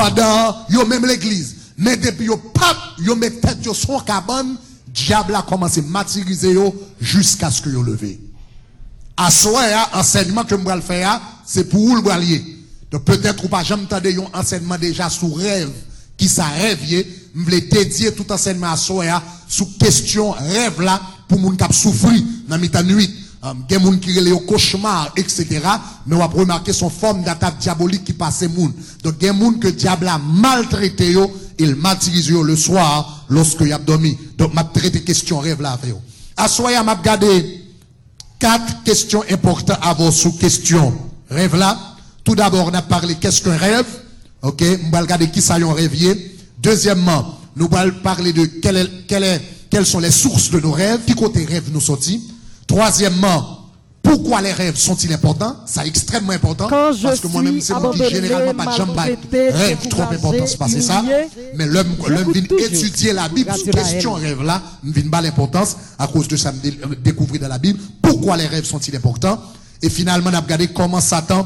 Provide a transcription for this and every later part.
pendant yo même l'église. Mais depuis yo pape, yo met tête yo son cabane, diable a commencé à martyriser yo jusqu'à ce que yo levé. À soir, enseignement que moi le faire, c'est pour vous le bralier. Donc peut-être ou pas jamais entendu un enseignement déjà sous rêve qui ça rêve, me voulais dédier tout enseignement à soir sous question rêve là pour moun qui souffrir dans la nuit. Gen moun qui relè au cauchemar, etc. Mais on va remarquer son forme d'attaque diabolique qui passe moun. Donc gen moun que diable a maltraité yo, il martyrise yo le soir lorsque y a dormi. Donc m'a traité question rêve là avec yo. À soir m'a regardé 4 questions importantes à vos sous questions rêve là. Tout d'abord on a parlé qu'est-ce qu'un rêve. OK, on va regarder qui ça yon rêvier. Deuxièmement, nous allons parler de quelles sont les sources de nos rêves, qui côté rêve nous sortit. Troisièmement, pourquoi les rêves sont-ils importants? C'est extrêmement important. Parce que moi-même, c'est moi qui généralement pas de jambes rêve trop important, c'est pas ça. Mais l'homme vient étudier la Bible sous question rêve là, vient pas l'importance à cause de ça, me découvrir dans la Bible. Pourquoi les rêves sont-ils importants? Et finalement, on a regardé comment Satan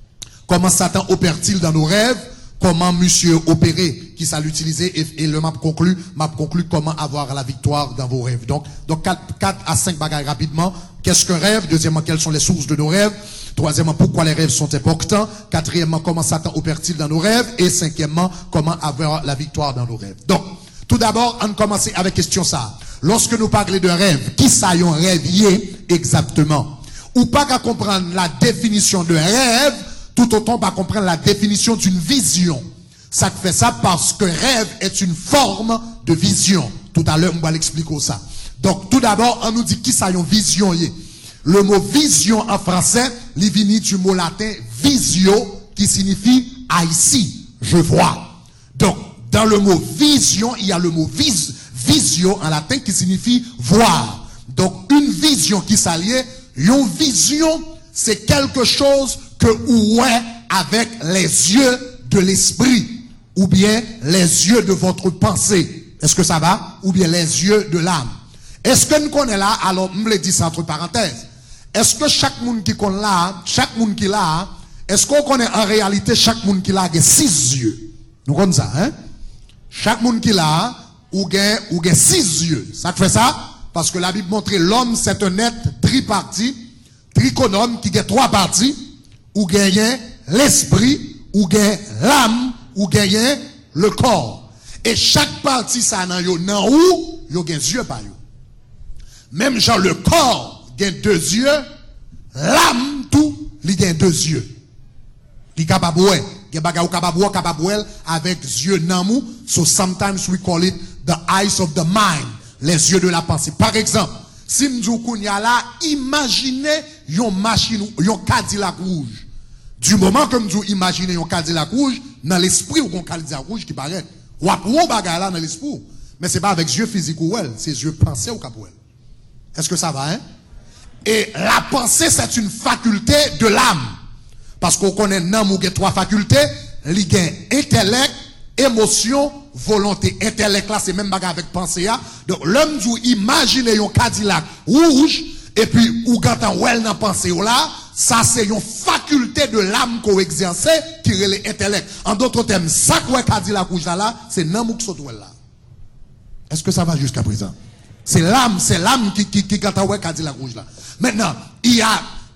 opère-t-il dans nos rêves? Comment monsieur opérer, qui ça l'utiliser et le m'a conclu comment avoir la victoire dans vos rêves. Donc 4 à 5 bagages rapidement. Qu'est-ce qu'un rêve? Deuxièmement, quelles sont les sources de nos rêves? Troisièmement, pourquoi les rêves sont importants? Quatrièmement, comment Satan opère-t-il dans nos rêves? Et cinquièmement, comment avoir la victoire dans nos rêves. Donc, tout d'abord, on commence avec question ça. Lorsque nous parlons de rêve, qui ça y rêvier exactement? Ou pas qu'à comprendre la définition de rêve, tout autant pas comprendre la définition d'une vision. Ça fait ça parce que rêve est une forme de vision. Tout à l'heure, on va l'expliquer ça. Donc, tout d'abord, on nous dit qui ça y a vision. Le mot vision en français, il vient du mot latin visio, qui signifie ici, je vois. Donc, dans le mot vision, il y a le mot visio en latin qui signifie voir. Donc, une vision qui s'allie, une vision, c'est quelque chose que ouais avec les yeux de l'esprit ou bien les yeux de votre pensée. Est-ce que ça va? Ou bien les yeux de l'âme. Est-ce que nous connaissons là? Alors, je me le dis ça entre parenthèses. Est-ce que chaque monde qui connaît là, chaque monde qui l'a, est-ce qu'on connaît en réalité chaque monde qui l'a a 6 yeux? Nous connaissons ça, hein? Chaque monde qui l'a ou gain 6 yeux. Ça te fait ça? Parce que la Bible montre l'homme c'est un être tripartite, trichonome qui a 3 parties. Ou gagne l'esprit, ou gagne l'âme, ou gagne le corps. Et chaque partie, ça n'a yo nan ou, yo gagne yeux par yo. Même genre le corps gagne 2 yeux, l'âme tout, il gagne 2 yeux. Il capable ouais, gen baga ou capable avec yeux nan mou, so sometimes we call it the eyes of the mind, les yeux de la pensée. Par exemple, si m'dou kounya la, imaginez yon machine, yon Cadillac rouge. Du moment que m'dou imaginez yon Cadillac rouge, dans l'esprit ou yon Cadillac rouge qui paraît. Wap ou bagay là dans l'esprit. Mais c'est pas avec yeux physiques ou elle, c'est yeux pensés ou capouel. Est-ce que ça va, hein? Et la pensée, c'est une faculté de l'âme. Parce qu'on connaît nan mou gen 3 facultés, li gen intellect, émotion, volonté. Intellect là, c'est même bagay avec pensée. Donc, l'homme dou imagine yon Cadillac rouge, et puis, ou gantan wel nan pensée ou là, ça c'est une faculté de l'âme qu'on exerce qui est l'intellect. En d'autres termes, ça qu'on Cadillac rouge là, c'est nan mou qui là. Est-ce que ça va jusqu'à présent? C'est l'âme qui gantan wel Cadillac rouge là. Maintenant, il y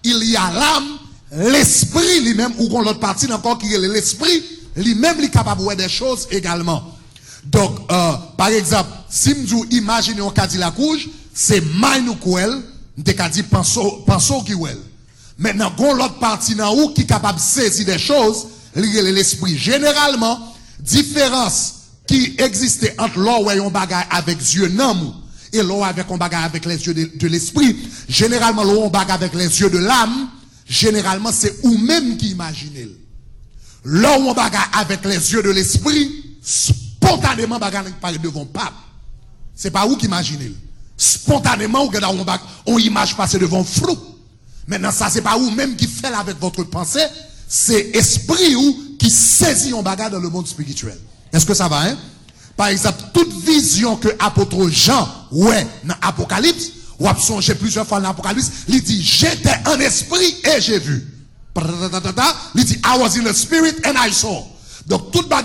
a l'âme, l'esprit lui-même, ou qu'on l'autre partie encore qui est l'esprit, lui-même il est capable de voir des choses également. Donc, par exemple, si nous imaginons un Cadillac rouge, c'est mind ou quoi, nous t'ai dit pensons qui ou elle. Maintenant, gon l'autre partie dans où qui est capable de saisir des choses, l'esprit. Généralement, différence qui existait entre l'or ou un bagage avec yeux nan et l'or avec un bagage avec les yeux de l'esprit. Généralement, l'or un bagage avec les yeux de l'âme. Généralement, c'est ou même qui imagine. L'or un bagage avec les yeux de l'esprit, spontanément bagage paraît devant pape. C'est pas où qui imagine. Spontanément, on image passer devant flou. Maintenant, ça, c'est pas vous même qui fait avec votre pensée, c'est esprit ou qui saisit un bagage dans le monde spirituel. Est-ce que ça va, hein? Par exemple, toute vision que apôtre Jean, ouais, dans l'Apocalypse, ou a songé plusieurs fois dans l'Apocalypse, il dit, j'étais en esprit et j'ai vu. Il dit, I was in the spirit and I saw. Donc, toute bagage